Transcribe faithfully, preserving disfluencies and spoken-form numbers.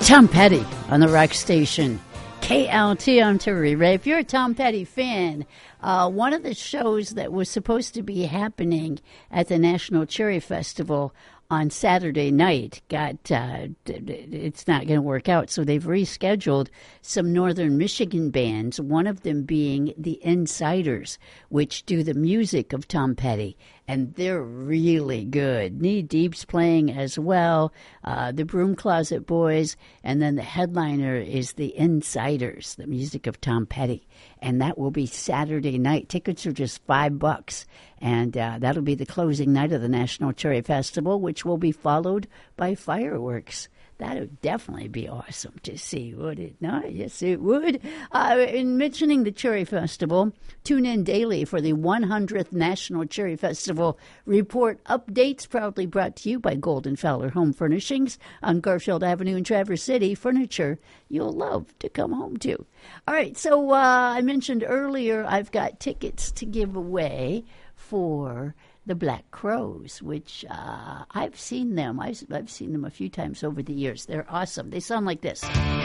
Tom Petty on the rock station K L T. I'm Terry Ray. If you're a Tom Petty fan, uh, one of the shows that was supposed to be happening at the National Cherry Festival on Saturday night got, uh, it's not going to work out. So they've rescheduled some Northern Michigan bands, one of them being the Insiders, which do the music of Tom Petty. And they're really good. Knee Deep's playing as well, uh, the Broom Closet Boys, and then the headliner is the Insiders, the music of Tom Petty. And that will be Saturday night. Tickets are just five bucks. And uh, that'll be the closing night of the National Cherry Festival, which will be followed by fireworks. That would definitely be awesome to see, would it not? Yes, it would. Uh, in mentioning the Cherry Festival, tune in daily for the one hundredth National Cherry Festival report updates, proudly brought to you by Golden Fowler Home Furnishings on Garfield Avenue in Traverse City. Furniture you'll love to come home to. All right, so uh, I mentioned earlier I've got tickets to give away for the Black Crowes, which uh, I've seen them. I've, I've seen them a few times over the years. They're awesome. They sound like this.